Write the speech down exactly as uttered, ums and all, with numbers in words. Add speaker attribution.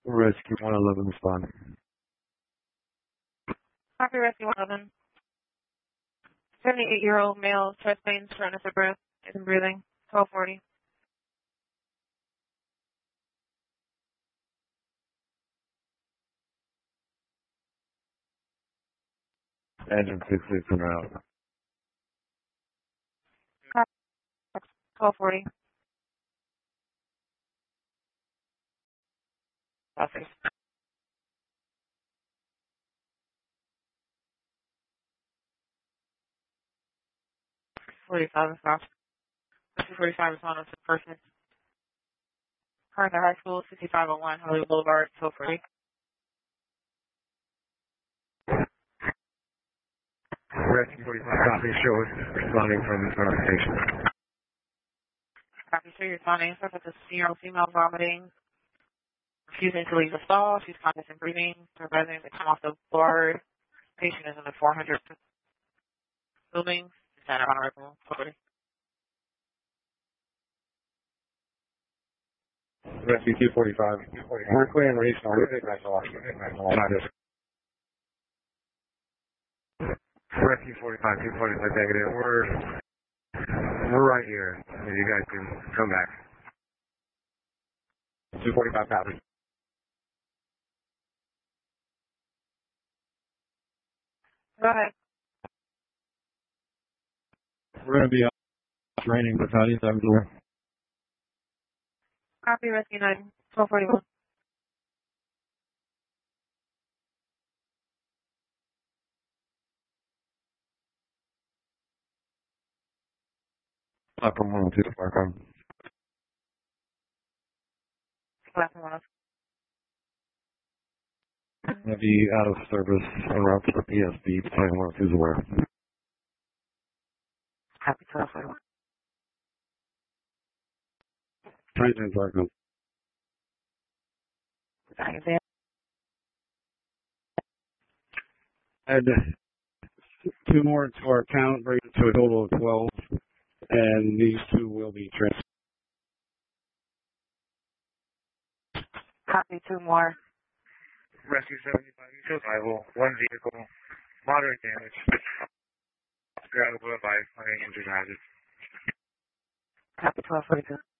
Speaker 1: Rescue one eleven respond.
Speaker 2: Copy, Rescue one eleven. seventy-eight-year-old male, chest pain, shortness of breath, isn't breathing. twelve forty.
Speaker 1: Engine six six and out.
Speaker 2: Copy, twelve forty. Copy. forty-five response. forty-five responding to the person. Current High School, sixty-five oh one, Hollywood Boulevard, twelve forty.
Speaker 1: Rescue forty-five, copy, shows responding from front of the station.
Speaker 2: Copy, sure, responding. Suspect with a six-year-old female vomiting, refusing to leave the stall. She's conscious and breathing. Supervising to come off the board. Patient is in the four hundred building. Center on arrival, twelve forty.
Speaker 1: Rescue two forty-five. We're clearing regional. We're taking national action. Rescue forty-five, two forty-five, negative. We're, we're right here. You guys can come back. two forty-five, copy.
Speaker 2: Go ahead.
Speaker 1: We're going to be out training battalion seven four.
Speaker 2: Copy, Rescue nine, twelve forty-one.
Speaker 1: Platform one oh two, Farcom.
Speaker 2: Platform one.
Speaker 1: Going to be out of service en route to the P S B, Battalion one oh two is aware.
Speaker 2: Copy, twelve forty-one.
Speaker 1: Trenton, Farcom.
Speaker 2: Battalion
Speaker 1: Add two more to our count, bring it to a total of twelve, and these two will be transferred.
Speaker 2: Copy, two more.
Speaker 3: Rescue seventy-five, survival, one vehicle, moderate damage. Ground by financial hazard.
Speaker 2: Copy, twelve forty-two.